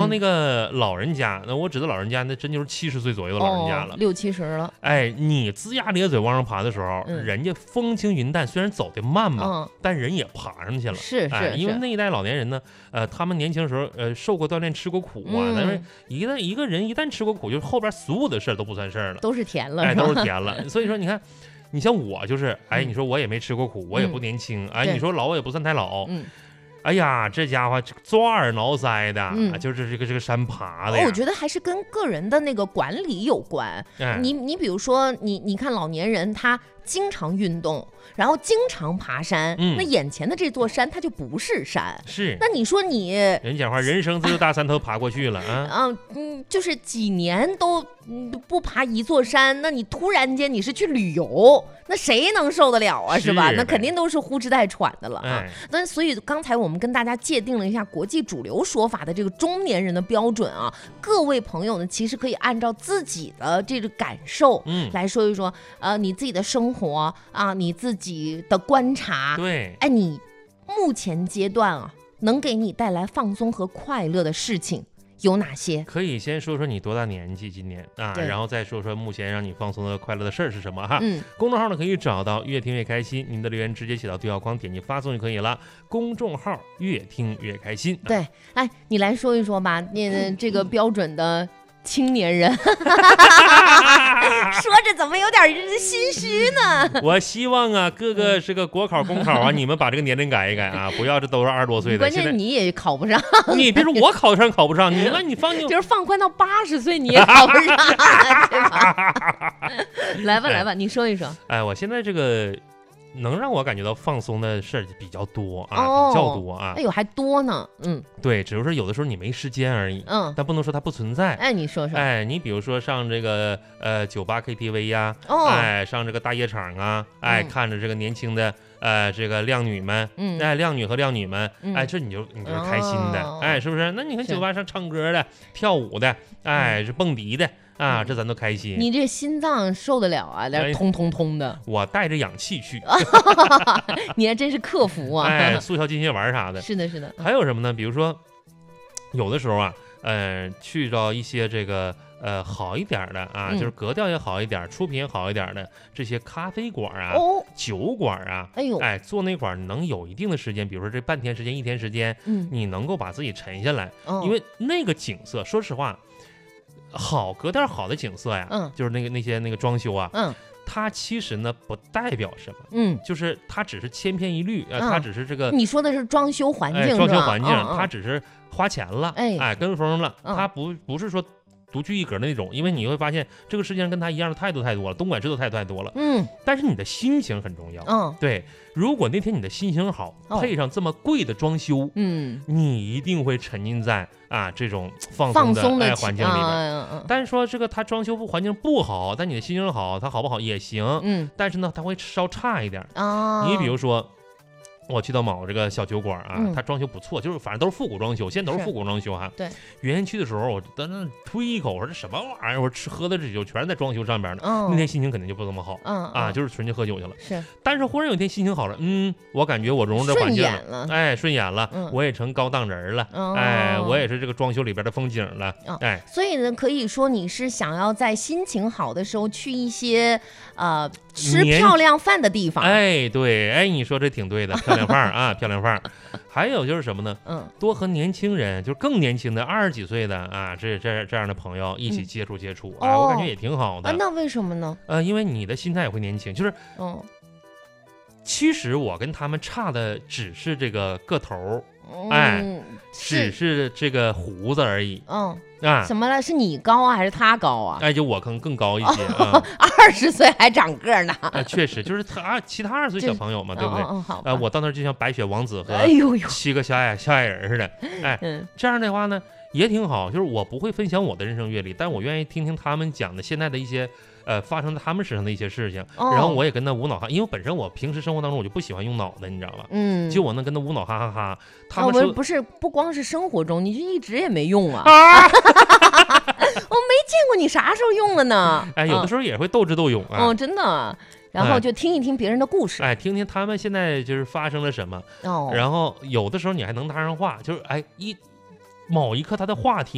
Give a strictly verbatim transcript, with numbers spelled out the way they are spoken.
那个老人家，那我指的老人家，那真就是七十岁左右的老人家了， 哦、六七十了。 哎，你龇牙咧嘴往上爬的时候， 嗯、 人家风轻云淡，虽然走得慢嘛， 嗯、 但人也爬上去了。 是是、 哎，因为那一代老年人呢，呃，他们年轻时候呃受过锻炼，吃过苦啊， 嗯、 但是一旦一个人一旦吃过苦，就后边所有的事儿都不算事儿了， 都是甜了， 哎，都是甜了。所以说，你看。你像我就是，哎，你说我也没吃过苦， 嗯、 我也不年轻，哎， 对你说老我也不算太老， 嗯， 哎呀，这家伙抓耳挠腮的， 嗯、 就是这个这个山爬的呀。 我觉得还是跟个人的那个管理有关。 哎、 你你比如说，你你看老年人他经常运动，然后经常爬山， 嗯、 那眼前的这座山它就不是山。 是。 那你说你人讲话，人生自有大山头爬过去了啊。 嗯嗯，就是几年都不爬一座山，那你突然间你是去旅游，那谁能受得了啊？是吧？那肯定都是呼哧带喘的了啊。那、哎、所以刚才我们跟大家界定了一下国际主流说法的这个中年人的标准啊，各位朋友呢，其实可以按照自己的这个感受， 嗯， 来说一说，呃，你自己的生活啊，你自己的观察， 对， 哎，你目前阶段啊，能给你带来放松和快乐的事情有哪些？ 可以先说说你多大年纪今年啊，然后再说说目前让你放松的快乐的事儿是什么哈。 嗯， 公众号呢可以找到越听越开心，您的留言直接写到对话框，点击发送就可以了。公众号越听越开心。 对， 啊、 哎，你来说一说吧，你这个标准的青年人说着怎么有点心虚呢？ 我希望啊，各个是个国考、公考啊，你们把这个年龄改一改啊，不要这都是二十多岁的。 关键你也考不上， 你别说我考上考不上，你那你放心， 就是放宽到八十岁你也考不上，对吧？来吧来吧，你说一说。 哎，我现在这个。能让我感觉到放松的事儿比较多啊， 哦、 比较多啊。 哎呦，还多呢，嗯， 对，只是说有的时候你没时间而已， 嗯， 但不能说它不存在。 哎，你说说， 哎，你比如说上这个呃酒吧 K T V 呀、啊， 哦， 哎，上这个大夜场啊，哎， 嗯、 看着这个年轻的呃这个靓女们， 嗯， 哎，靓女和靓女们， 嗯、 哎，这你就你就是开心的， 哦、 哎，是不是？那你看酒吧上唱歌的、跳舞的，哎，是蹦迪的。啊，这咱都开心。 你这心脏受得了啊？那通通通的。 我带着氧气去。 你还真是克服啊！ 哎，速效金血丸啥的。 是的，是的。 还有什么呢？比如说，有的时候啊，呃，去到一些这个呃好一点的啊， 嗯、 就是格调也好一点，出品也好一点的这些咖啡馆啊、 哦、 酒馆啊， 哎呦， 哎，坐那块儿能有一定的时间，比如说这半天时间、一天时间， 嗯， 你能够把自己沉下来， 哦、 因为那个景色，说实话。好格调好的景色呀， 嗯， 就是那个那些那个装修啊， 嗯， 它其实呢不代表什么， 嗯， 就是它只是千篇一律，呃， 嗯、 它只是这个。 你说的是装修环境， 哎、装修环境， 嗯、 它只是花钱了， 哎哎，跟风了， 嗯、 它不不是说独具一格的那种，因为你会发现这个世界上跟它一样的太多太多了，东莞知道太多太多了， 嗯， 但是你的心情很重要， 嗯， 对，如果那天你的心情好， 哦、 配上这么贵的装修， 嗯， 你一定会沉浸在。啊，这种放松的哎环境里边， 啊嗯、 但是说这个它装修环境不好，但你的心情好，它好不好也行， 嗯， 但是呢，它会稍差一点啊。 你比如说，我去到某这个小酒馆啊， 嗯、 它装修不错，就是反正都是复古装修，现在都是复古装修哈。 对， 原先去的时候，我在那推一口，我说这什么玩意儿？我吃喝的这酒全是在装修上边的， 嗯、 那天心情肯定就不怎么好， 嗯啊，就是纯去喝酒去了。 是， 但是忽然有一天心情好了，嗯，我感觉我融入这环境了， 哎，顺眼了， 嗯、 我也成高档人了， 哦、 哎，我也是这个装修里边的风景了， 哦、 哎， 所以呢，可以说你是想要在心情好的时候去一些呃吃漂亮饭的地方， 哎，对，哎，你说这挺对的，漂亮饭啊，漂亮饭。还有就是什么呢？ 嗯， 多和年轻人，就是更年轻的二十几岁的啊，这这这样的朋友一起接触接触，哎、 嗯， 我感觉也挺好的。 啊，那为什么呢？ 呃，因为你的心态也会年轻，就是， 嗯， 其实我跟他们差的只是这个个头， 嗯、 哎，只是这个胡子而已。 嗯。 啊， 什么了？是你高啊，还是他高啊？ 哎，就我可能更高一些啊。二十岁还长个呢？ 啊，确实，就是他其他二十岁小朋友嘛，对不对？ 嗯，好。 啊，我到那儿就像白雪王子和七个小矮小矮人似的。哎， 嗯， 这样的话呢也挺好，就是我不会分享我的人生阅历，但我愿意听听他们讲的现在的一些呃发生在他们身上的一些事情， 哦、 然后我也跟他无脑哈，因为本身我平时生活当中我就不喜欢用脑的，你知道吧？ 嗯， 就我能跟他无脑哈哈哈。他们说、 哦、不是，不光是生活中，你就一直也没用啊。 啊我没见过你啥时候用了呢？ 哎，有的时候也会斗智斗勇啊。 哦，真的。然后就听一听别人的故事， 哎，听听他们现在就是发生了什么。 哦， 然后有的时候你还能搭上话，就是哎一某一刻他的话题。